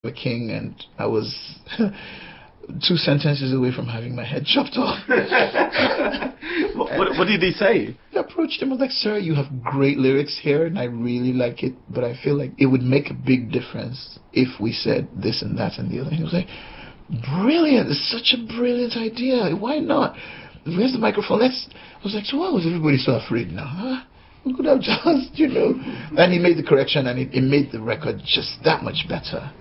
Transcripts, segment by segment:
a king, and I was 2 sentences away from having my head chopped off. What did he say? I approached him. I was like, "Sir, you have great lyrics here, and I really like it, but I feel like it would make a big difference if we said this and that and the other." And he was like, "Brilliant! It's such a brilliant idea. Why not? Where's the microphone? Let's." I was like, "So why was everybody so afraid now? Huh? We could have just, And he made the correction, and it made the record just that much better.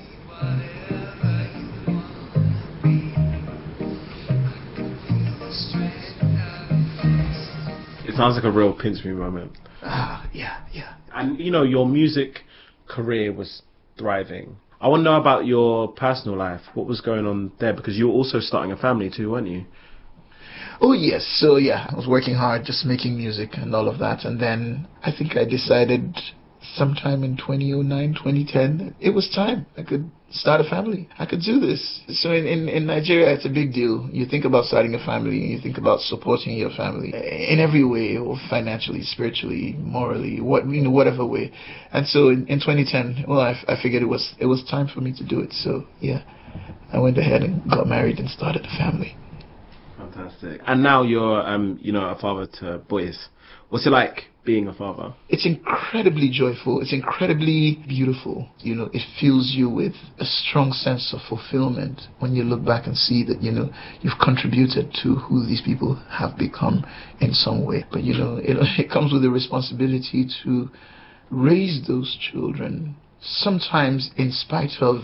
It sounds like a real pinch me moment. Yeah. And your music career was thriving. I want to know about your personal life. What was going on there? Because you were also starting a family too, weren't you? Oh, yes. So, yeah, I was working hard, just making music and all of that. And then I think I decided sometime in 2009, 2010, it was time. I could start a family. I could do this. So in Nigeria, it's a big deal. You think about starting a family, and you think about supporting your family in every way, or financially, spiritually, morally, whatever way. And so in 2010, well, I figured it was time for me to do it. So, yeah, I went ahead and got married and started a family. Fantastic. And now you're, a father to boys. What's it like being a father? It's incredibly joyful. It's incredibly beautiful. It fills you with a strong sense of fulfillment when you look back and see that, you've contributed to who these people have become in some way. But, it comes with a responsibility to raise those children, sometimes in spite of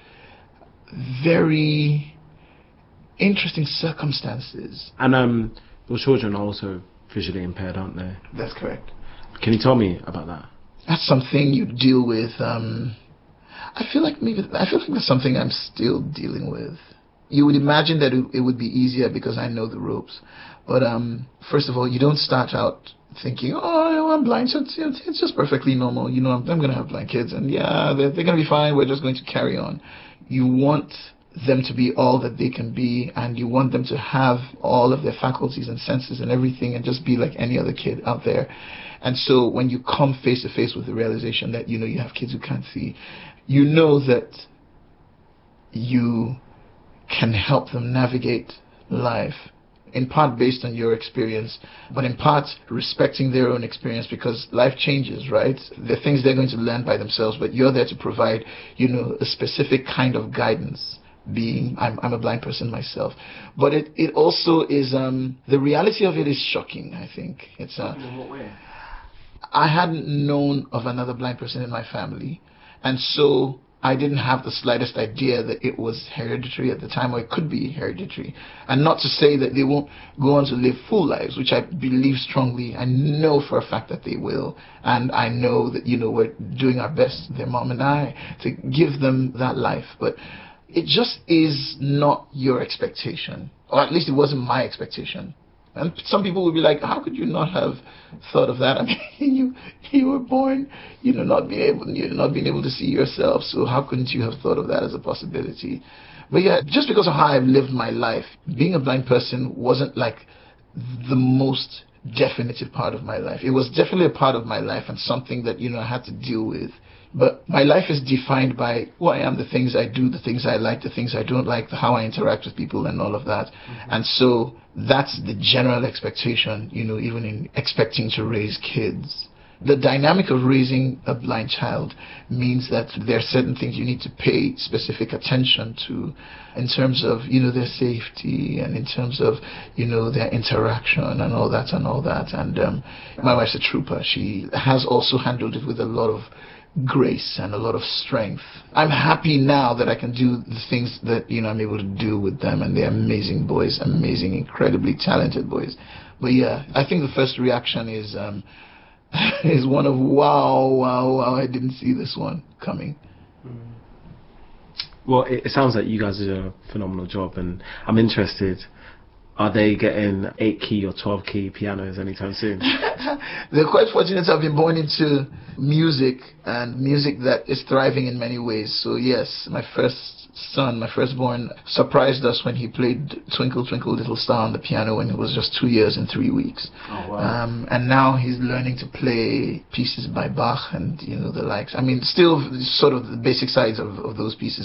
very interesting circumstances. And your children are also visually impaired, aren't they? That's correct. Can you tell me about that? That's something you deal with. I feel like that's something I'm still dealing with. You would imagine that it would be easier because I know the ropes. But first of all, you don't start out thinking, "Oh, I'm blind, so it's just perfectly normal. I'm going to have blind kids, and yeah, they're going to be fine. We're just going to carry on." You want them to be all that they can be, and you want them to have all of their faculties and senses and everything, and just be like any other kid out there. And so when you come face to face with the realization that you have kids who can't see, you know that you can help them navigate life, in part based on your experience, but in part respecting their own experience, because life changes, right? There are things they're going to learn by themselves, but you're there to provide, a specific kind of guidance. I'm a blind person myself, but it also is, the reality of it is shocking. I think it's in what way? I hadn't known of another blind person in my family, and so I didn't have the slightest idea that it was hereditary at the time, or it could be hereditary. And not to say that they won't go on to live full lives, which I believe strongly. I know for a fact that they will, and I know that we're doing our best, their mom and I, to give them that life. But it just is not your expectation, or at least it wasn't my expectation. And some people would be like, "How could you not have thought of that? I mean, you were born, not being able to see yourself. So how couldn't you have thought of that as a possibility?" But yeah, just because of how I've lived my life, being a blind person wasn't like the most definitive part of my life. It was definitely a part of my life, and something that I had to deal with. But my life is defined by who I am, the things I do, the things I like, the things I don't like, how I interact with people, and all of that. Mm-hmm. And so that's the general expectation, even in expecting to raise kids. The dynamic of raising a blind child means that there are certain things you need to pay specific attention to, in terms of, their safety, and in terms of, their interaction and all that. And my wife's a trooper. She has also handled it with a lot of grace and a lot of strength. I'm happy now that I can do the things that I'm able to do with them, and they're amazing boys, amazing, incredibly talented boys. But yeah, I think the first reaction is one of wow, I didn't see this one coming. Well, it sounds like you guys did a phenomenal job, and I'm interested, Are they getting 8-key or 12-key pianos anytime soon? They're quite fortunate to have been born into music, and music that is thriving in many ways. So yes, my firstborn, surprised us when he played Twinkle Twinkle Little Star on the piano when he was just 2 years and 3 weeks. Oh, wow. And now he's learning to play pieces by Bach and the likes. I mean, still sort of the basic sides of those pieces.